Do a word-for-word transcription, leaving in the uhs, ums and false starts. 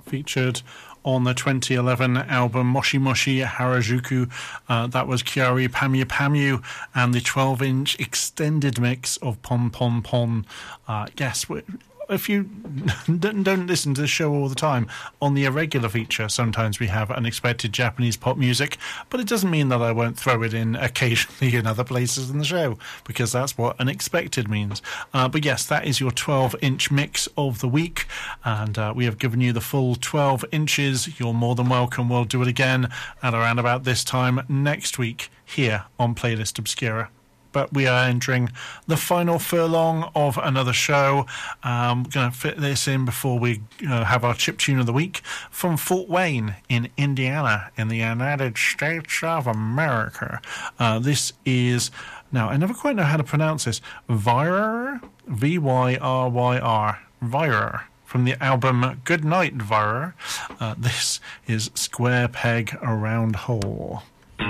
featured on the twenty eleven album Moshi Moshi Harajuku. Uh, that was Kyari Pamyu Pamyu and the twelve-inch extended mix of Pon Pon Pon. Uh, yes, if you don't, don't listen to the show all the time, on the irregular feature, sometimes we have unexpected Japanese pop music, but it doesn't mean that I won't throw it in occasionally in other places in the show, because that's what unexpected means. Uh, but yes, that is your twelve-inch mix of the week, and uh, we have given you the full twelve inches. You're more than welcome. We'll do it again at around about this time next week here on Playlist Obscura. But we are entering the final furlong of another show. I'm going to fit this in before we uh, have our chip tune of the week from Fort Wayne in Indiana in the United States of America. Uh, this is, now I never quite know how to pronounce this, Vyrer, V Y R Y R, Vyrer, from the album Good Night, Vyrer. Uh, this is Square Peg, a Round Hole.